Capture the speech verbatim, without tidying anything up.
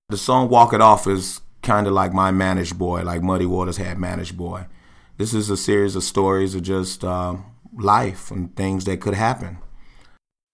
The song Walk It Off is kind of like my Managed Boy, like Muddy Waters had Managed Boy. This is a series of stories of just uh, life and things that could happen.